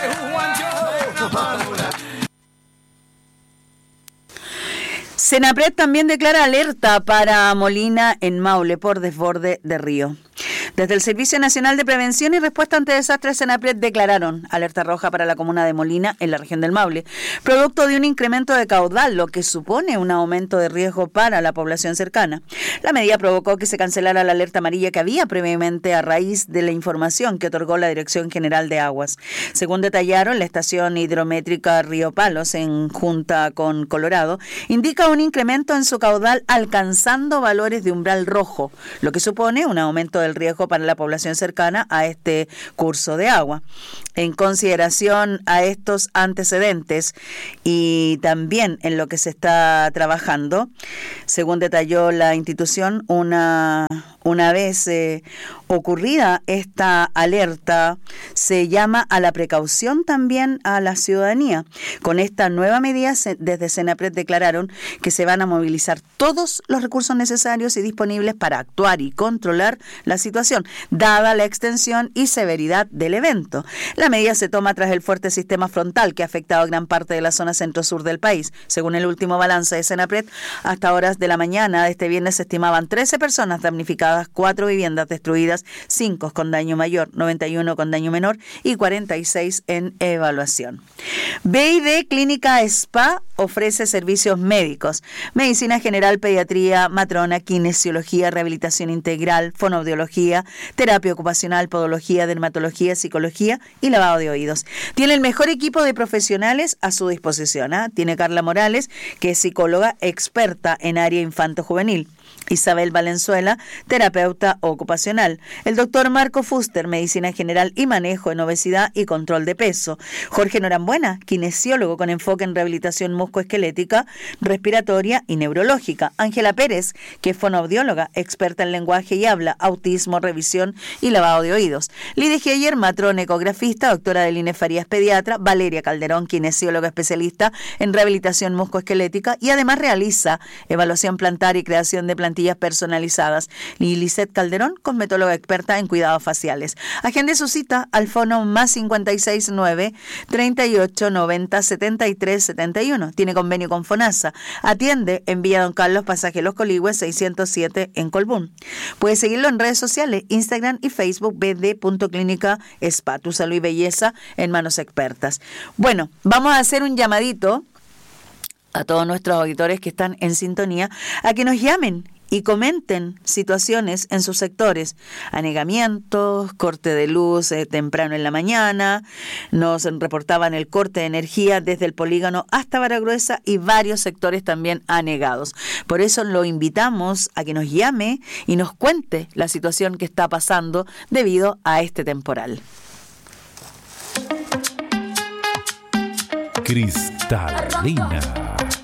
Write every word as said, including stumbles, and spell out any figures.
Senapred también declara alerta para Molina en Maule por desborde de río. Desde el Servicio Nacional de Prevención y Respuesta ante Desastres, Senapred declararon alerta roja para la comuna de Molina, en la región del Maule, producto de un incremento de caudal, lo que supone un aumento de riesgo para la población cercana. La medida provocó que se cancelara la alerta amarilla que había previamente a raíz de la información que otorgó la Dirección General de Aguas. Según detallaron, la estación hidrométrica Río Palos, en junta con Colorado, indica un incremento en su caudal alcanzando valores de umbral rojo, lo que supone un aumento del riesgo para la población cercana a este curso de agua. En consideración a estos antecedentes y también en lo que se está trabajando, según detalló la institución, una, una vez eh, ocurrida esta alerta, se llama a la precaución también a la ciudadanía. Con esta nueva medida, se, desde Senapred declararon que se van a movilizar todos los recursos necesarios y disponibles para actuar y controlar la situación, dada la extensión y severidad del evento. La medida se toma tras el fuerte sistema frontal que ha afectado a gran parte de la zona centro-sur del país. Según el último balance de Senapred, hasta horas de la mañana de este viernes se estimaban trece personas damnificadas, cuatro viviendas destruidas, cinco con daño mayor, noventa y uno con daño menor y cuarenta y seis en evaluación. B I D Clínica Spa ofrece servicios médicos, medicina general, pediatría, matrona, kinesiología, rehabilitación integral, fonoaudiología, terapia ocupacional, podología, dermatología, psicología y lavado de oídos. Tiene el mejor equipo de profesionales a su disposición. ¿eh? Tiene Carla Morales, que es psicóloga experta en área infanto-juvenil. Isabel Valenzuela, terapeuta ocupacional. El doctor Marco Fuster, medicina general y manejo en obesidad y control de peso. Jorge Norambuena, kinesiólogo con enfoque en rehabilitación muscoesquelética, respiratoria y neurológica. Ángela Pérez, que es fonoaudióloga, experta en lenguaje y habla, autismo, revisión y lavado de oídos. Lidia Geyer, matrona ecografista, doctora de Line Farías, pediatra. Valeria Calderón, kinesióloga especialista en rehabilitación muscoesquelética y además realiza evaluación plantar y creación de plantillas personalizadas. Y Lisette Calderón, cosmetóloga experta en cuidados faciales. Agende su cita al fono más cincuenta y seis nueve, treinta y ocho, noventa, setenta y tres, setenta y uno. Tiene convenio con FONASA. Atiende en Villa Don Carlos, pasaje Los Coligües, seiscientos siete en Colbún. Puede seguirlo en redes sociales, Instagram y Facebook, b d punto clínica spa. Tu salud y belleza en manos expertas. Bueno, vamos a hacer un llamadito a todos nuestros auditores que están en sintonía a que nos llamen y comenten situaciones en sus sectores, anegamientos, corte de luz eh, temprano en la mañana. Nos reportaban el corte de energía desde el polígono hasta Baragruesa y varios sectores también anegados. Por eso lo invitamos a que nos llame y nos cuente la situación que está pasando debido a este temporal. Cristalina.